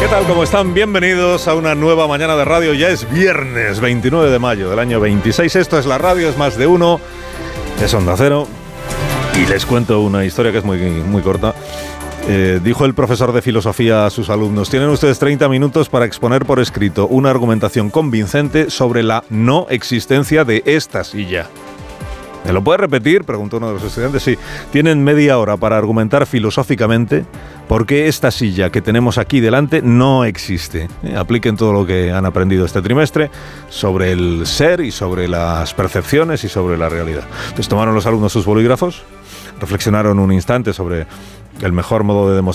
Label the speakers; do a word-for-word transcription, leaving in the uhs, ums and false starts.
Speaker 1: tal? ¿Cómo están? Bienvenidos a una nueva mañana de radio. Ya es viernes veintinueve de mayo del año veintiséis. Esto es la radio, es más de uno. Es Onda Cero. Y les cuento una historia que es muy, muy corta. Eh, dijo el profesor de filosofía a sus alumnos: tienen ustedes treinta minutos para exponer por escrito una argumentación convincente sobre la no existencia de esta silla. ¿Me lo puede repetir?, preguntó uno de los estudiantes. Sí, tienen media hora para argumentar filosóficamente por qué esta silla que tenemos aquí delante no existe. Eh, apliquen todo lo que han aprendido este trimestre sobre el ser y sobre las percepciones y sobre la realidad. Entonces tomaron los alumnos sus bolígrafos, reflexionaron un instante sobre el mejor modo de demostrar